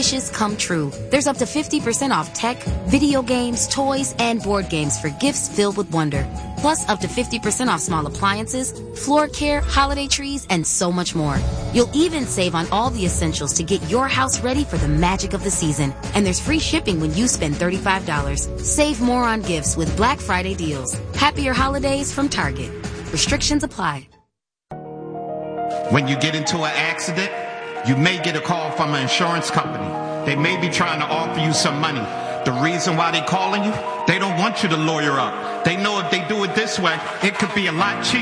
wishes come true. There's up to 50% off tech, video games, toys, and board games for gifts filled with wonder. Plus, up to 50% off small appliances, floor care, holiday trees, and so much more. You'll even save on all the essentials to get your house ready for the magic of the season. And there's free shipping when you spend $35. Save more on gifts with Black Friday deals. Happier holidays from Target. Restrictions apply. When you get into an accident, you may get a call from an insurance company. They may be trying to offer you some money. The reason why they're calling you, they don't want you to lawyer up. They know if they do it this way, it could be a lot cheaper.